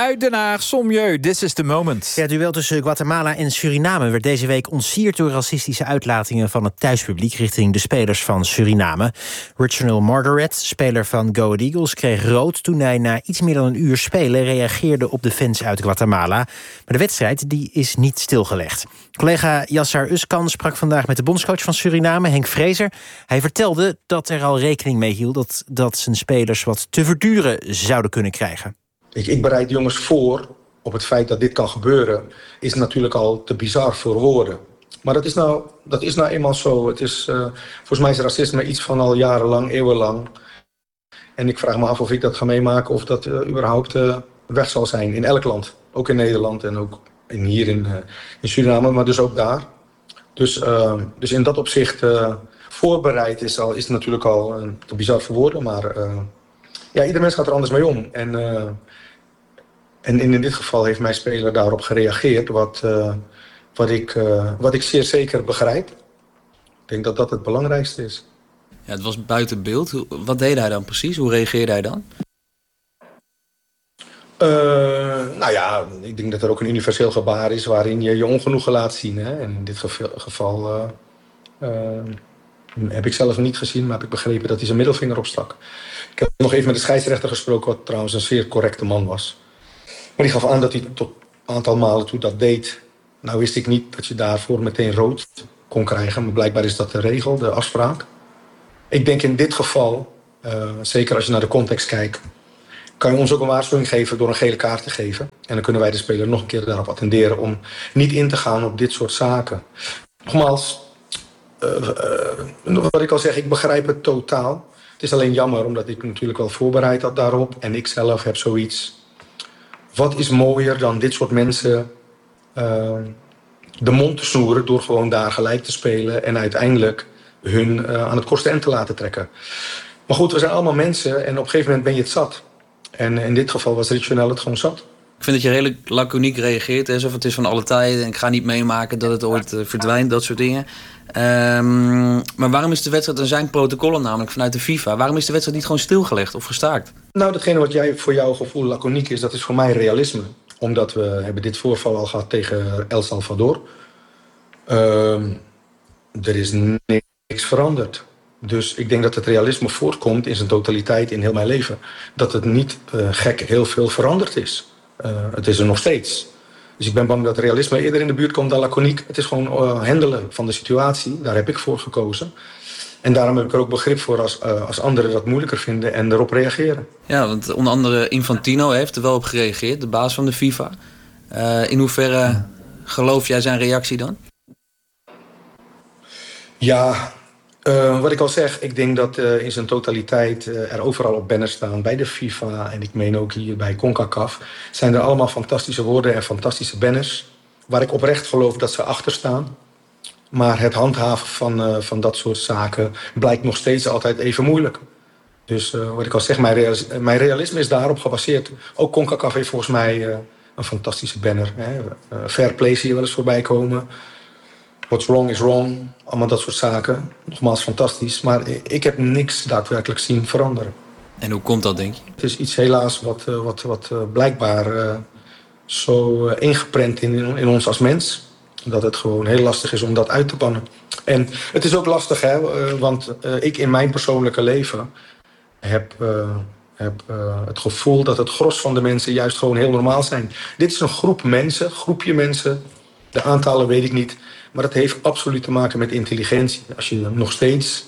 Uit Den Haag, Sommieu, this is the moment. Ja, het duel tussen Guatemala en Suriname werd deze week ontsierd door racistische uitlatingen van het thuispubliek richting de spelers van Suriname. Reginald Margaret, speler van Go Ahead Eagles, kreeg rood toen hij na iets meer dan een uur spelen reageerde op de fans uit Guatemala. Maar de wedstrijd die is niet stilgelegd. Collega Yassar Uskan sprak vandaag met de bondscoach van Suriname, Henk Vrezer. Hij vertelde dat er al rekening mee hield dat zijn spelers wat te verduren zouden kunnen krijgen. Ik bereid de jongens voor op het feit dat dit kan gebeuren, is natuurlijk al te bizar voor woorden. Maar dat is nou eenmaal zo. Het is, volgens mij is racisme iets van al jarenlang, eeuwenlang. En ik vraag me af of ik dat ga meemaken of dat überhaupt weg zal zijn in elk land. Ook in Nederland en ook hier in Suriname, maar dus ook daar. Dus in dat opzicht voorbereid is het natuurlijk al te bizar voor woorden. Maar ieder mens gaat er anders mee om. En in dit geval heeft mijn speler daarop gereageerd, wat ik zeer zeker begrijp. Ik denk dat dat het belangrijkste is. Ja, het was buiten beeld. Wat deed hij dan precies? Hoe reageerde hij dan? Ik denk dat er ook een universeel gebaar is waarin je je ongenoegen laat zien. Hè? En in dit geval heb ik zelf niet gezien, maar heb ik begrepen dat hij zijn middelvinger opstak. Ik heb nog even met de scheidsrechter gesproken, wat trouwens een zeer correcte man was. Maar die gaf aan dat hij tot een aantal malen toe dat deed. Nou wist ik niet dat je daarvoor meteen rood kon krijgen, maar blijkbaar is dat de regel, de afspraak. Ik denk in dit geval, zeker als je naar de context kijkt, kan je ons ook een waarschuwing geven door een gele kaart te geven. En dan kunnen wij de speler nog een keer daarop attenderen om niet in te gaan op dit soort zaken. Nogmaals, wat ik al zeg, ik begrijp het totaal. Het is alleen jammer, omdat ik natuurlijk wel voorbereid had daarop. En ik zelf heb zoiets. Wat is mooier dan dit soort mensen de mond te snoeren door gewoon daar gelijk te spelen en uiteindelijk hun aan het kortste eind te laten trekken. Maar goed, we zijn allemaal mensen en op een gegeven moment ben je het zat. En in dit geval was Richonel het gewoon zat. Ik vind dat je redelijk laconiek reageert, alsof het is van alle tijden en ik ga niet meemaken dat het ooit verdwijnt, dat soort dingen. Maar waarom is de wedstrijd, er zijn protocollen namelijk vanuit de FIFA, waarom is de wedstrijd niet gewoon stilgelegd of gestaakt? Nou, datgene wat jij voor jouw gevoel laconiek is, dat is voor mij realisme. Omdat we hebben dit voorval al gehad tegen El Salvador. Er is niks veranderd. Dus ik denk dat het realisme voortkomt in zijn totaliteit in heel mijn leven. Dat het niet gek heel veel veranderd is. Het is er nog steeds. Dus ik ben bang dat realisme eerder in de buurt komt dan laconiek. Het is gewoon handelen van de situatie. Daar heb ik voor gekozen. En daarom heb ik er ook begrip voor als anderen dat moeilijker vinden en erop reageren. Ja, want onder andere Infantino heeft er wel op gereageerd, de baas van de FIFA. In hoeverre geloof jij zijn reactie dan? Ja, wat ik al zeg, ik denk dat in zijn totaliteit er overal op banners staan. Bij de FIFA en ik meen ook hier bij CONCACAF zijn er allemaal fantastische woorden en fantastische banners. Waar ik oprecht geloof dat ze achter staan. Maar het handhaven van dat soort zaken blijkt nog steeds altijd even moeilijk. Dus wat ik al zeg, mijn realisme is daarop gebaseerd. Ook CONCACAF heeft volgens mij een fantastische banner. Hè. Fair play zie je wel eens voorbij komen. What's wrong is wrong. Allemaal dat soort zaken. Nogmaals fantastisch. Maar ik heb niks daadwerkelijk zien veranderen. En hoe komt dat, denk je? Het is iets helaas wat blijkbaar zo ingeprent in ons als mens. Dat het gewoon heel lastig is om dat uit te bannen. En het is ook lastig, hè, want ik in mijn persoonlijke leven heb het gevoel dat het gros van de mensen juist gewoon heel normaal zijn. Dit is een groepje mensen. De aantallen weet ik niet. Maar het heeft absoluut te maken met intelligentie. Als je nog steeds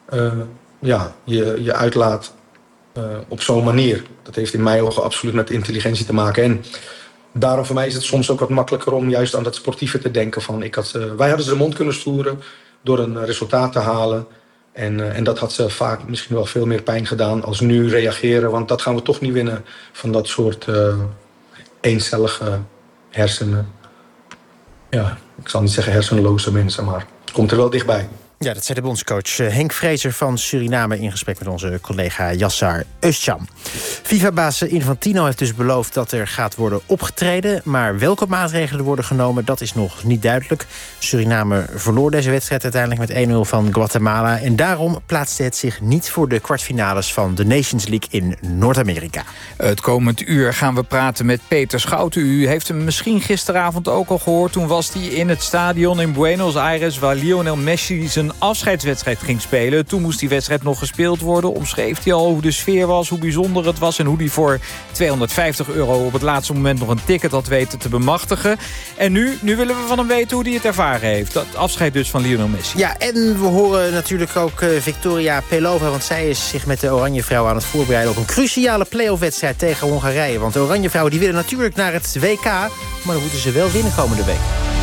je uitlaat op zo'n manier. Dat heeft in mijn ogen absoluut met intelligentie te maken. En daarom voor mij is het soms ook wat makkelijker om juist aan dat sportieve te denken. Wij hadden ze de mond kunnen stoeren door een resultaat te halen. En dat had ze vaak misschien wel veel meer pijn gedaan als nu reageren. Want dat gaan we toch niet winnen van dat soort eencellige hersenen. Ja, ik zal niet zeggen hersenloze mensen, maar het komt er wel dichtbij. Ja, dat zei de bondscoach Henk Vrezer van Suriname in gesprek met onze collega Yassar Özcan. FIFA-baas Infantino heeft dus beloofd dat er gaat worden opgetreden. Maar welke maatregelen worden genomen, dat is nog niet duidelijk. Suriname verloor deze wedstrijd uiteindelijk met 1-0 van Guatemala. En daarom plaatste het zich niet voor de kwartfinales van de Nations League in Noord-Amerika. Het komend uur gaan we praten met Peter Schouten. U heeft hem misschien gisteravond ook al gehoord. Toen was hij in het stadion in Buenos Aires, waar Lionel Messi zijn afscheidswedstrijd ging spelen. Toen moest die wedstrijd nog gespeeld worden. Omschreef hij al hoe de sfeer was, hoe bijzonder het was en hoe hij voor €250 op het laatste moment nog een ticket had weten te bemachtigen. En nu willen we van hem weten hoe hij het ervaren heeft. Dat afscheid dus van Lionel Messi. Ja, en we horen natuurlijk ook Victoria Pelova, want zij is zich met de Oranjevrouwen aan het voorbereiden op een cruciale play-off-wedstrijd tegen Hongarije. Want de Oranjevrouwen die willen natuurlijk naar het WK, maar dan moeten ze wel winnen komende week.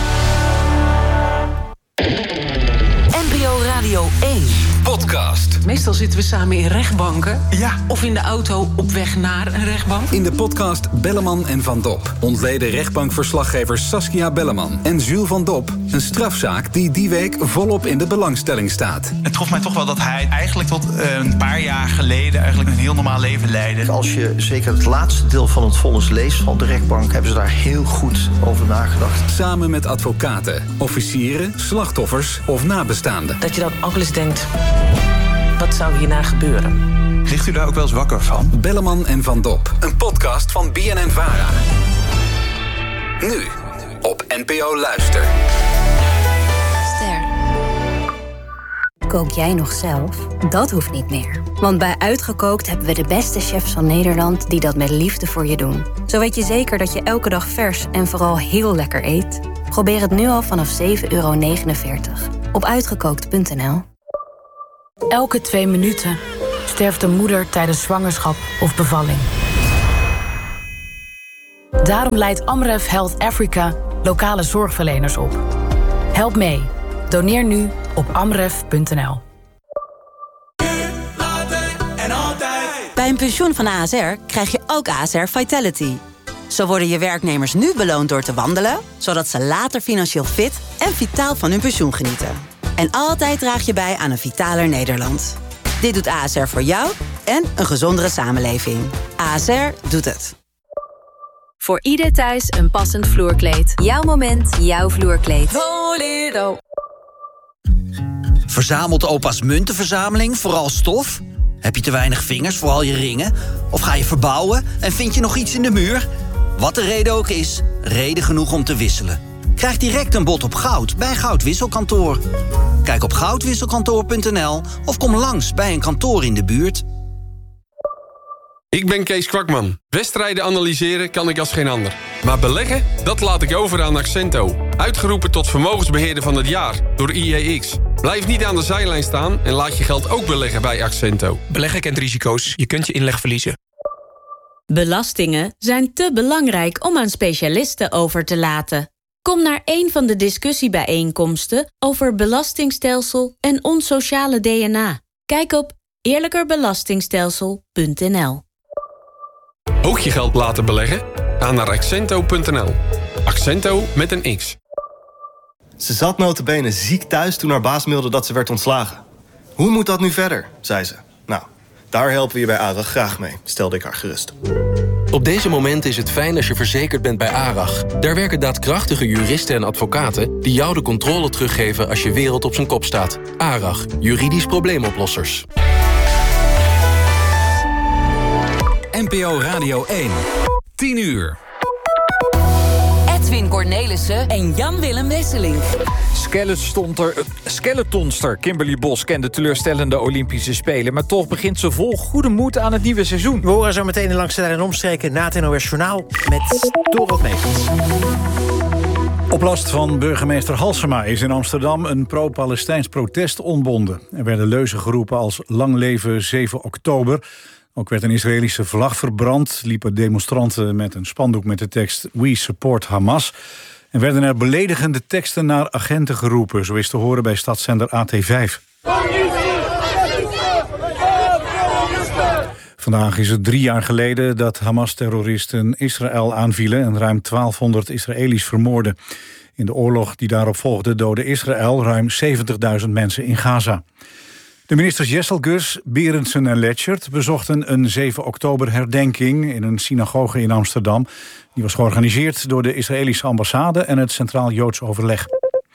NPO Radio 1. Podcast. Meestal zitten we samen in rechtbanken. Ja. Of in de auto op weg naar een rechtbank. In de podcast Belleman en Van Dop ontleden rechtbankverslaggevers Saskia Belleman en Jules Van Dop een strafzaak die week volop in de belangstelling staat. Het trof mij toch wel dat hij eigenlijk tot een paar jaar geleden eigenlijk een heel normaal leven leidde. Als je zeker het laatste deel van het vonnis leest van de rechtbank, hebben ze daar heel goed over nagedacht. Samen met advocaten, officieren, slachtoffers of nabestaanden. Dat je dan ook wel eens denkt, wat zou hierna gebeuren? Ligt u daar ook wel eens wakker van? Belleman en Van Dop, een podcast van BNN-Vara. Nu op NPO Luister. Ster. Kook jij nog zelf? Dat hoeft niet meer. Want bij Uitgekookt hebben we de beste chefs van Nederland die dat met liefde voor je doen. Zo weet je zeker dat je elke dag vers en vooral heel lekker eet. Probeer het nu al vanaf €7,49 op uitgekookt.nl. Elke 2 minuten sterft een moeder tijdens zwangerschap of bevalling. Daarom leidt Amref Health Africa lokale zorgverleners op. Help mee. Doneer nu op amref.nl. Bij een pensioen van ASR krijg je ook ASR Vitality. Zo worden je werknemers nu beloond door te wandelen, zodat ze later financieel fit en vitaal van hun pensioen genieten. En altijd draag je bij aan een vitaler Nederland. Dit doet ASR voor jou en een gezondere samenleving. ASR doet het. Voor ieder thuis een passend vloerkleed. Jouw moment, jouw vloerkleed. Volero. Verzamelt opa's muntenverzameling vooral stof? Heb je te weinig vingers voor al je ringen? Of ga je verbouwen en vind je nog iets in de muur? Wat de reden ook is, reden genoeg om te wisselen. Krijg direct een bod op goud bij Goudwisselkantoor. Kijk op goudwisselkantoor.nl of kom langs bij een kantoor in de buurt. Ik ben Kees Kwakman. Wedstrijden analyseren kan ik als geen ander. Maar beleggen, dat laat ik over aan Accento. Uitgeroepen tot vermogensbeheerder van het jaar door IEX. Blijf niet aan de zijlijn staan en laat je geld ook beleggen bij Accento. Beleggen kent risico's. Je kunt je inleg verliezen. Belastingen zijn te belangrijk om aan specialisten over te laten. Kom naar een van de discussiebijeenkomsten over belastingstelsel en ons sociale DNA. Kijk op eerlijkerbelastingstelsel.nl. Ook je geld laten beleggen? Ga naar Accento.nl. Accento met een X. Ze zat nota bene ziek thuis toen haar baas mailde dat ze werd ontslagen. Hoe moet dat nu verder, zei ze. Nou, daar helpen we je bij ARAG graag mee, stelde ik haar gerust. Op deze momenten is het fijn als je verzekerd bent bij ARAG. Daar werken daadkrachtige juristen en advocaten die jou de controle teruggeven als je wereld op zijn kop staat. ARAG, juridisch probleemoplossers. NPO Radio 1. 10 uur. Edwin Cornelissen en Jan-Willem Wesseling. Skeletonster Kimberly Bos kende teleurstellende Olympische Spelen, maar toch begint ze vol goede moed aan het nieuwe seizoen. We horen zo meteen langs de lijn en omstreken na het NOS Journaal met Dorot Megens. Op last van burgemeester Halsema is in Amsterdam een pro-Palestijns protest ontbonden. Er werden leuzen geroepen als lang leven 7 oktober. Ook werd een Israëlische vlag verbrand, liepen demonstranten met een spandoek met de tekst We support Hamas. En werden er beledigende teksten naar agenten geroepen, zo is te horen bij stadszender AT5. Vandaag is het 3 jaar geleden dat Hamas-terroristen Israël aanvielen en ruim 1200 Israëli's vermoorden. In de oorlog die daarop volgde doodde Israël ruim 70.000 mensen in Gaza. De ministers Jesselgus, Berendsen en Letchert bezochten een 7 oktober herdenking in een synagoge in Amsterdam. Die was georganiseerd door de Israëlische ambassade en het Centraal Joods Overleg.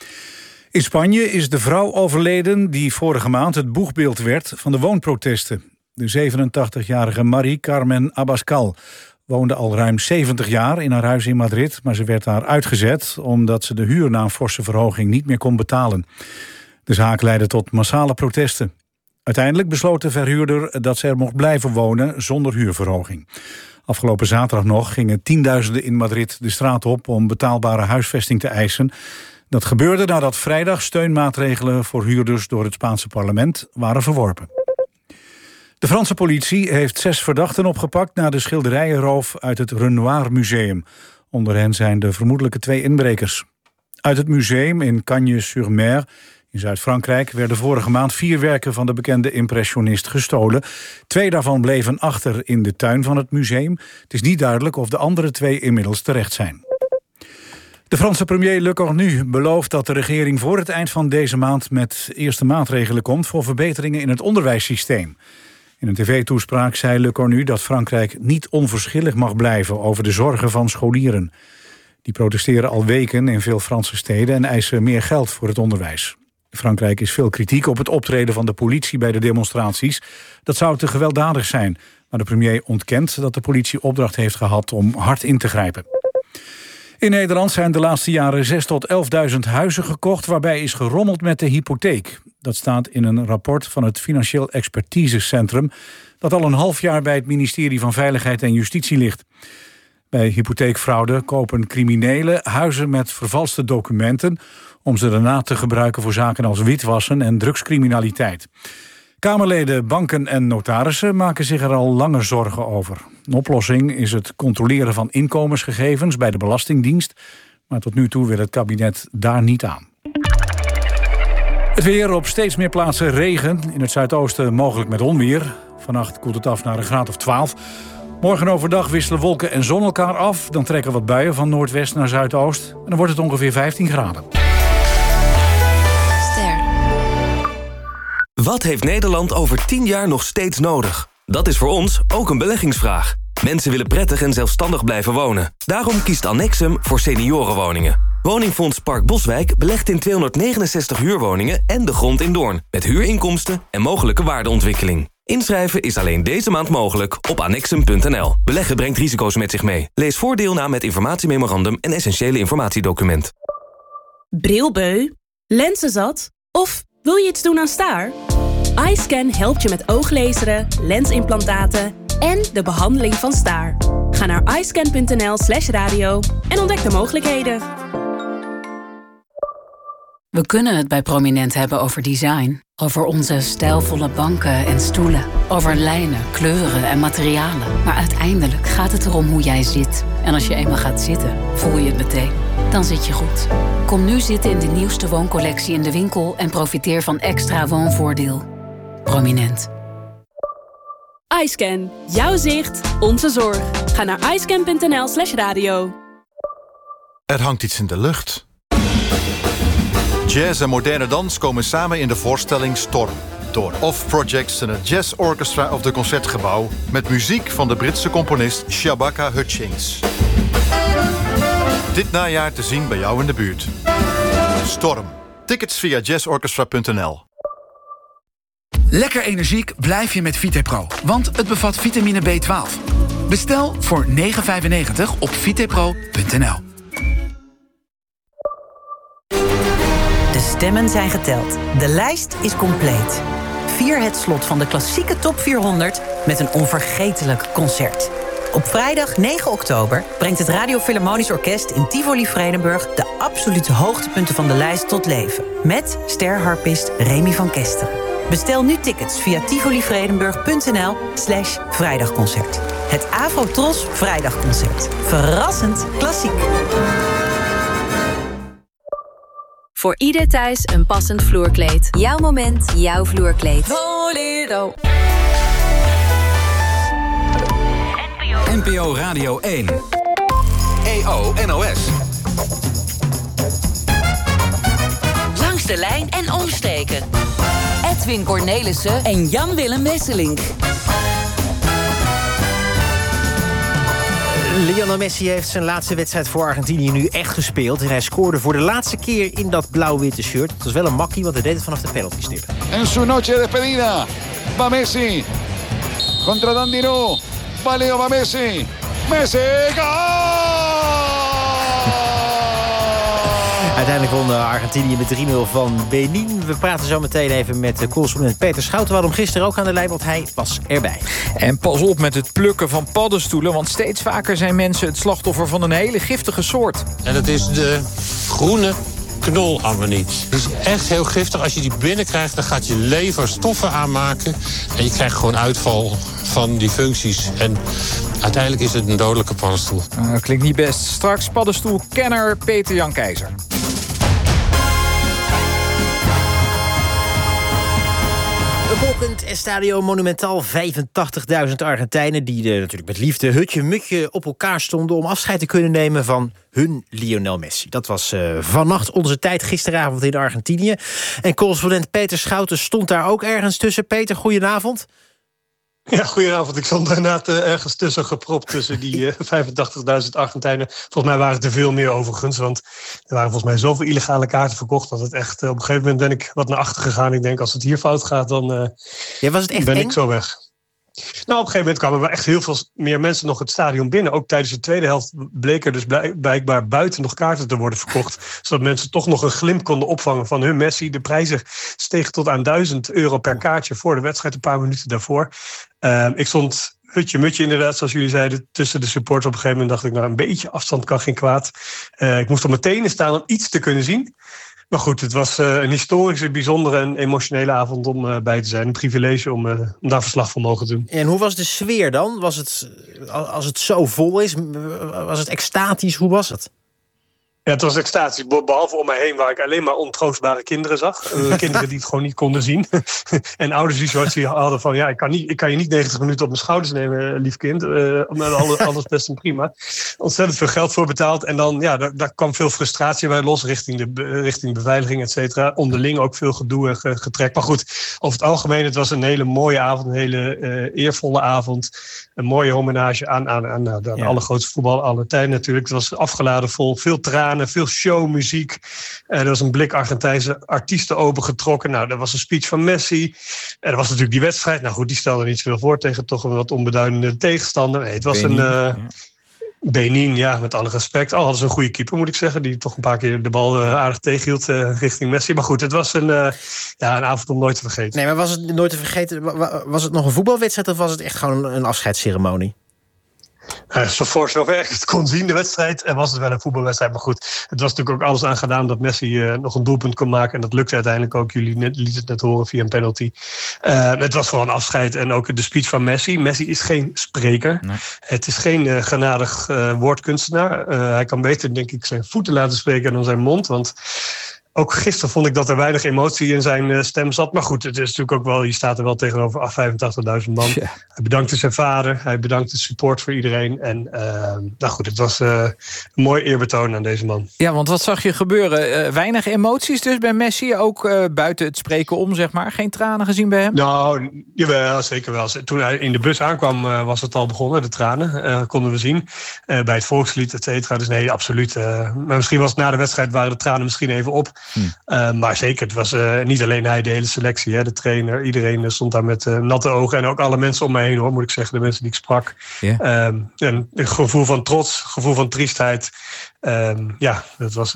In Spanje is de vrouw overleden die vorige maand het boegbeeld werd van de woonprotesten. De 87-jarige Marie Carmen Abascal woonde al ruim 70 jaar in haar huis in Madrid, maar ze werd daar uitgezet omdat ze de huur na een forse verhoging niet meer kon betalen. De zaak leidde tot massale protesten. Uiteindelijk besloot de verhuurder dat ze er mocht blijven wonen zonder huurverhoging. Afgelopen zaterdag nog gingen tienduizenden in Madrid de straat op om betaalbare huisvesting te eisen. Dat gebeurde nadat vrijdag steunmaatregelen voor huurders door het Spaanse parlement waren verworpen. De Franse politie heeft 6 verdachten opgepakt na de schilderijenroof uit het Renoir Museum. Onder hen zijn de vermoedelijke 2 inbrekers. Uit het museum in Cagnes-sur-Mer in Zuid-Frankrijk werden vorige maand 4 werken van de bekende impressionist gestolen. 2 daarvan bleven achter in de tuin van het museum. Het is niet duidelijk of de andere 2 inmiddels terecht zijn. De Franse premier Le Cornu belooft dat de regering voor het eind van deze maand met eerste maatregelen komt voor verbeteringen in het onderwijssysteem. In een tv-toespraak zei Le Cornu dat Frankrijk niet onverschillig mag blijven over de zorgen van scholieren. Die protesteren al weken in veel Franse steden en eisen meer geld voor het onderwijs. In Frankrijk is veel kritiek op het optreden van de politie bij de demonstraties. Dat zou te gewelddadig zijn, maar de premier ontkent dat de politie opdracht heeft gehad om hard in te grijpen. In Nederland zijn de laatste jaren 6.000 tot 11.000 huizen gekocht waarbij is gerommeld met de hypotheek. Dat staat in een rapport van het Financieel Expertisecentrum dat al een half jaar bij het ministerie van Veiligheid en Justitie ligt. Bij hypotheekfraude kopen criminelen huizen met vervalste documenten om ze daarna te gebruiken voor zaken als witwassen en drugscriminaliteit. Kamerleden, banken en notarissen maken zich er al langer zorgen over. Een oplossing is het controleren van inkomensgegevens bij de Belastingdienst, maar tot nu toe wil het kabinet daar niet aan. Het weer: op steeds meer plaatsen regen. In het zuidoosten mogelijk met onweer. Vannacht koelt het af naar een graad of 12. Morgen overdag wisselen wolken en zon elkaar af. Dan trekken wat buien van noordwest naar zuidoost. En dan wordt het ongeveer 15 graden. Wat heeft Nederland over 10 jaar nog steeds nodig? Dat is voor ons ook een beleggingsvraag. Mensen willen prettig en zelfstandig blijven wonen. Daarom kiest Annexum voor seniorenwoningen. Woningfonds Park Boswijk belegt in 269 huurwoningen en de grond in Doorn. Met huurinkomsten en mogelijke waardeontwikkeling. Inschrijven is alleen deze maand mogelijk op annexum.nl. Beleggen brengt risico's met zich mee. Lees voordeel na met informatiememorandum en essentiële informatiedocument. Brilbeu? Lenzenzat? Of wil je iets doen aan staar? iScan helpt je met ooglezeren, lensimplantaten en de behandeling van staar. Ga naar iscan.nl/radio en ontdek de mogelijkheden. We kunnen het bij Prominent hebben over design. Over onze stijlvolle banken en stoelen. Over lijnen, kleuren en materialen. Maar uiteindelijk gaat het erom hoe jij zit. En als je eenmaal gaat zitten, voel je het meteen. Dan zit je goed. Kom nu zitten in de nieuwste wooncollectie in de winkel en profiteer van extra woonvoordeel. Prominent. iScan. Jouw zicht, onze zorg. Ga naar iscan.nl/radio. Er hangt iets in de lucht. Jazz en moderne dans komen samen in de voorstelling Storm. Door Off Projects en het Jazz Orchestra of de Concertgebouw, met muziek van de Britse componist Shabaka Hutchings. Dit najaar te zien bij jou in de buurt. Storm. Tickets via jazzorchestra.nl. Lekker energiek blijf je met Vitepro, want het bevat vitamine B12. Bestel voor €9,95 op vitepro.nl. De stemmen zijn geteld. De lijst is compleet. Vier het slot van de klassieke top 400 met een onvergetelijk concert. Op vrijdag 9 oktober brengt het Radio Philharmonisch Orkest in Tivoli Vredenburg de absolute hoogtepunten van de lijst tot leven. Met sterharpist Remy van Kesteren. Bestel nu tickets via tivolivredenburg.nl/vrijdagconcert. Het Afro-Tros Vrijdagconcert. Verrassend klassiek. Voor ieder thuis een passend vloerkleed. Jouw moment, jouw vloerkleed. Bolero. NPO Radio 1. EO NOS. Langs de lijn en omstreken. Edwin Cornelissen en Jan-Willem Wesselink. Lionel Messi heeft zijn laatste wedstrijd voor Argentinië nu echt gespeeld. En hij scoorde voor de laatste keer in dat blauw-witte shirt. Het was wel een makkie, want hij deed het vanaf de penaltystip. En su noche de despedida. Va Messi. Contra Dandino. Va Leo, va Messi. Messi, goal! Uiteindelijk won Argentinië met 3-0 van Benin. We praten zo meteen even met correspondent Peter Schouten. We hadden hem gisteren ook aan de lijn, want hij was erbij. En pas op met het plukken van paddenstoelen, want steeds vaker zijn mensen het slachtoffer van een hele giftige soort. En dat is de groene knolammoniet. Het is echt heel giftig. Als je die binnenkrijgt, dan gaat je lever stoffen aanmaken. En je krijgt gewoon uitval van die functies. En uiteindelijk is het een dodelijke paddenstoel. Klinkt niet best. Straks paddenstoelkenner Peter-Jan Keizer. Een wolkend Estadio Monumental, 85.000 Argentijnen die natuurlijk met liefde hutje-mutje op elkaar stonden om afscheid te kunnen nemen van hun Lionel Messi. Dat was vannacht onze tijd, gisteravond in Argentinië. En correspondent Peter Schouten stond daar ook ergens tussen. Peter, goedenavond. Ja, goedenavond. Ik stond daarna ergens tussen gepropt tussen die 85.000 Argentijnen. Volgens mij waren het er veel meer overigens. Want er waren volgens mij zoveel illegale kaarten verkocht dat het echt... op een gegeven moment ben ik wat naar achter gegaan. Ik denk, als het hier fout gaat, dan was het echt ben eng? ik zo weg. Nou, op een gegeven moment kwamen er echt heel veel meer mensen nog het stadion binnen. Ook tijdens de tweede helft bleek er dus blijkbaar buiten nog kaarten te worden verkocht. Zodat mensen toch nog een glimp konden opvangen van hun Messi. De prijzen stegen tot aan €1000 per kaartje voor de wedstrijd een paar minuten daarvoor. Ik stond hutje-mutje inderdaad, zoals jullie zeiden, tussen de supporters. Op een gegeven moment dacht ik, nou, een beetje afstand kan geen kwaad. Ik moest op mijn tenen staan om iets te kunnen zien. Maar goed, het was een historische, bijzondere en emotionele avond om bij te zijn. Een privilege om daar verslag van mogen doen. En hoe was de sfeer dan? Was het, als het zo vol is, was het extatisch? Hoe was het? Ja, het was extatisch, behalve om mij heen waar ik alleen maar ontroostbare kinderen zag. Kinderen die het gewoon niet konden zien. En ouders die zoiets hadden van, ja, ik kan je niet 90 minuten op mijn schouders nemen, lief kind. Alles best en prima. Ontzettend veel geld voor betaald. En dan, ja, daar kwam veel frustratie bij los richting beveiliging, et cetera. Onderling ook veel gedoe en getrek. Maar goed, over het algemeen, het was een hele mooie avond, een hele eervolle avond. Een mooie hommage aan de allergrootste voetbal aller tijden natuurlijk. Het was afgeladen vol, veel tranen, veel showmuziek. Er was een blik Argentijnse artiesten opengetrokken. Nou, er was een speech van Messi. Er was natuurlijk die wedstrijd. Nou goed, die stelde niet zoveel voor tegen toch een wat onbeduidende tegenstander. Nee, het was Benin, ja, met alle respect. Hadden ze een goede keeper, moet ik zeggen. Die toch een paar keer de bal aardig tegenhield richting Messi. Maar goed, het was een avond om nooit te vergeten. Nee, maar was het nooit te vergeten? Was het nog een voetbalwedstrijd of was het echt gewoon een afscheidsceremonie? Voor zover ik het kon zien, de wedstrijd, was het wel een voetbalwedstrijd. Maar goed, het was natuurlijk ook alles aan gedaan dat Messi nog een doelpunt kon maken. En dat lukte uiteindelijk ook. Jullie lieten het net horen via een penalty. Het was gewoon een afscheid. En ook de speech van Messi. Messi is geen spreker. Nee. Het is geen genadig woordkunstenaar. Hij kan beter, denk ik, zijn voeten laten spreken dan zijn mond. Want ook gisteren vond ik dat er weinig emotie in zijn stem zat. Maar goed, het is natuurlijk ook wel, je staat er wel tegenover 85.000 man. Ja. Hij bedankte zijn vader. Hij bedankte de support voor iedereen. En nou goed, het was een mooi eerbetoon aan deze man. Ja, want wat zag je gebeuren? Weinig emoties dus bij Messi? Ook buiten het spreken om, zeg maar. Geen tranen gezien bij hem? Nou, jawel, zeker wel. Toen hij in de bus aankwam, was het al begonnen. De tranen konden we zien. Bij het volkslied, et cetera. Dus nee, absoluut. Maar misschien was het na de wedstrijd, waren de tranen misschien even op. Maar zeker, het was niet alleen hij, de hele selectie, hè, de trainer. Iedereen stond daar met natte ogen. En ook alle mensen om me heen, hoor, moet ik zeggen. De mensen die ik sprak. Yeah. Een gevoel van trots, gevoel van triestheid. Ja, dat was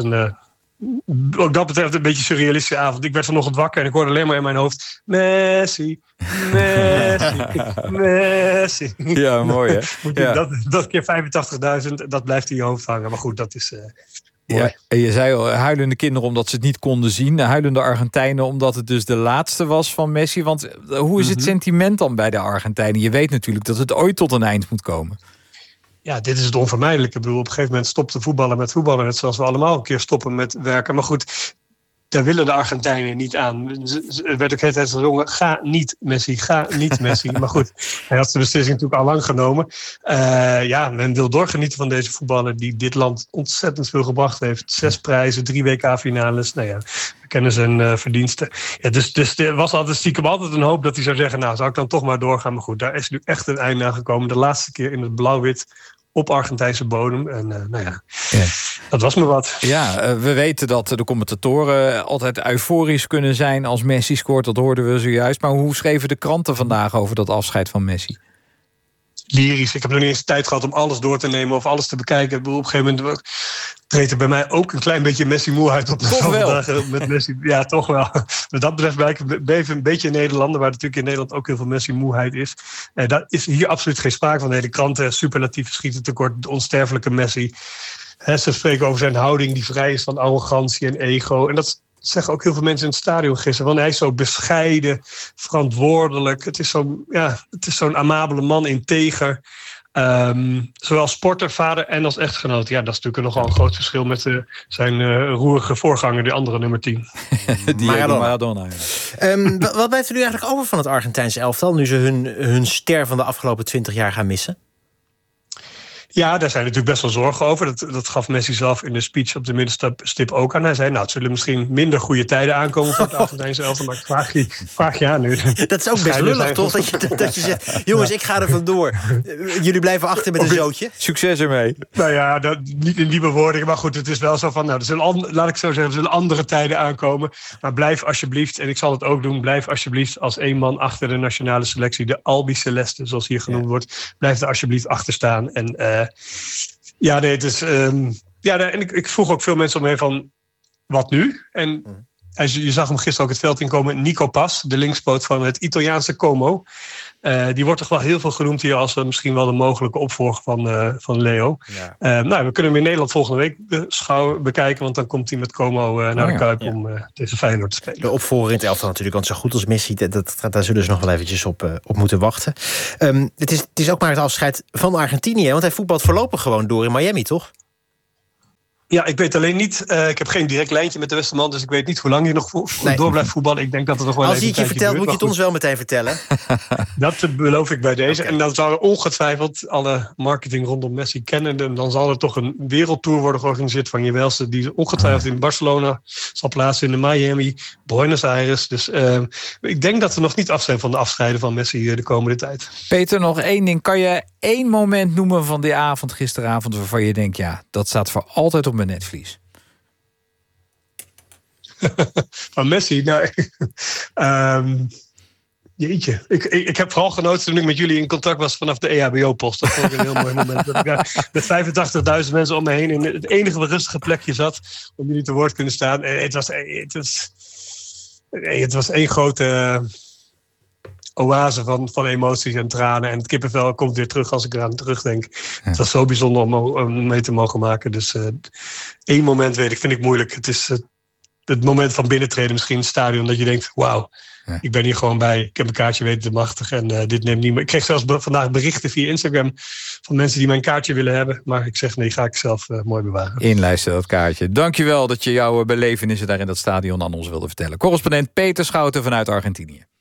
ook dat betreft een beetje surrealistische avond. Ik werd vanochtend wakker en ik hoorde alleen maar in mijn hoofd: Messi, Messi, Messi. Ja, mooi hè? Ja. Dat keer 85.000, dat blijft in je hoofd hangen. Maar goed, dat is... Ja, en je zei al, huilende kinderen omdat ze het niet konden zien. Huilende Argentijnen omdat het dus de laatste was van Messi. Want hoe is het sentiment dan bij de Argentijnen? Je weet natuurlijk dat het ooit tot een eind moet komen. Ja, dit is het onvermijdelijke. Ik bedoel, op een gegeven moment stopte voetballen met voetballen. Net zoals we allemaal een keer stoppen met werken. Maar goed, daar willen de Argentijnen niet aan. Er werd ook het hele gezongen, ga niet Messi, ga niet Messi. Maar goed, hij had de beslissing natuurlijk al lang genomen. Men wil doorgenieten van deze voetballer die dit land ontzettend veel gebracht heeft. 6 prijzen, 3 WK-finales. Nou ja, we kennen zijn verdiensten. Ja, dus er was altijd stiekem altijd een hoop dat hij zou zeggen, nou, zou ik dan toch maar doorgaan. Maar goed, daar is nu echt een einde aan gekomen. De laatste keer in het blauw-wit op Argentijnse bodem. En dat was me wat. Ja, we weten dat de commentatoren altijd euforisch kunnen zijn als Messi scoort. Dat hoorden we zojuist. Maar hoe schreven de kranten vandaag over dat afscheid van Messi? Lyrisch. Ik heb nog niet eens tijd gehad om alles door te nemen of alles te bekijken. Op een gegeven moment treedt er bij mij ook een klein beetje Messi-moeheid op. Toch wel? Met Messi. Ja, toch wel. Wat dat betreft ben ik een beetje in Nederlander, waar natuurlijk in Nederland ook heel veel Messi-moeheid is. Daar is hier absoluut geen sprake van. Nee, de kranten superlatief schieten tekort. De onsterfelijke Messi. Ze spreken over zijn houding die vrij is van arrogantie en ego. En dat zeggen ook heel veel mensen in het stadion gisteren. Want hij is zo bescheiden, verantwoordelijk. Het is zo'n amabele man, integer. Zowel sporter, vader en als echtgenoot. Ja, dat is natuurlijk nogal een groot verschil met zijn roerige voorganger, de andere nummer 10. Maradona. Wat blijft er nu eigenlijk over van het Argentijnse elftal, nu ze hun ster van de afgelopen 20 jaar gaan missen? Ja, daar zijn natuurlijk best wel zorgen over. Dat gaf Messi zelf in de speech op de middenstip ook aan. Hij zei, het zullen misschien minder goede tijden aankomen voor het Argentijnse elftal. Maar ik vraag je aan nu. Dat is ook best lullig, toch? Dat je zegt, jongens, ik ga er vandoor. Jullie blijven achter met een zootje. Succes ermee. Nou ja, niet in die bewoordingen. Maar goed, het is wel zo van, laat ik zo zeggen, er zullen andere tijden aankomen. Maar blijf alsjeblieft, en ik zal het ook doen, blijf alsjeblieft als één man achter de nationale selectie, de Albiceleste, zoals hier genoemd wordt, blijf er alsjeblieft achter staan. En het is. En ik vroeg ook veel mensen om me heen van, wat nu? En je zag hem gisteren ook het veld inkomen. Nico Pas, de linkspoot van het Italiaanse Como. Die wordt toch wel heel veel genoemd hier als misschien wel de mogelijke opvolger van Leo. Ja. We kunnen hem in Nederland volgende week bekijken. Want dan komt hij met Como naar de Kuip om tegen Feyenoord te spelen. De opvolger in het elftal natuurlijk, want zo goed als Messi, daar zullen ze nog wel eventjes op moeten wachten. Het is ook maar het afscheid van Argentinië, want hij voetbalt voorlopig gewoon door in Miami, toch? Ja, ik weet alleen niet. Ik heb geen direct lijntje met de Westerman, dus ik weet niet hoe lang hij nog door blijft voetballen. Ik denk dat het nog wel als hij het je vertelt, moet je het ons wel meteen vertellen. Dat beloof ik bij deze. Okay. En dan zal er ongetwijfeld alle marketing rondom Messi kennen. En dan zal er toch een wereldtour worden georganiseerd van Jewelste, die ongetwijfeld in Barcelona zal plaatsen, in Miami, Buenos Aires. Dus ik denk dat we nog niet af zijn van de afscheiden van Messi de komende tijd. Peter, nog één ding. Kan je één moment noemen van die avond, gisteravond, waarvan je denkt, ja, dat staat voor altijd op mijn netvlies? Van Messi? Nou, jeetje. Ik heb vooral genoten toen ik met jullie in contact was vanaf de EHBO-post. Dat vond ik een heel mooi moment. Dat ik daar met 85.000 mensen om me heen in het enige rustige plekje zat om jullie te woord kunnen staan. Het was één grote oase van emoties en tranen. En het kippenvel komt weer terug als ik eraan terugdenk. Ja. Het was zo bijzonder om mee te mogen maken. Dus één moment vind ik moeilijk. Het is het moment van binnentreden misschien in het stadion, dat je denkt, wauw, ik ben hier gewoon bij. Ik heb een kaartje weten te machtigen en dit neemt niet meer. Ik kreeg zelfs vandaag berichten via Instagram van mensen die mijn kaartje willen hebben. Maar ik zeg, nee, ga ik zelf mooi bewaren. Inlijsten dat kaartje. Dankjewel dat je jouw belevenissen daar in dat stadion aan ons wilde vertellen. Correspondent Peter Schouten vanuit Argentinië.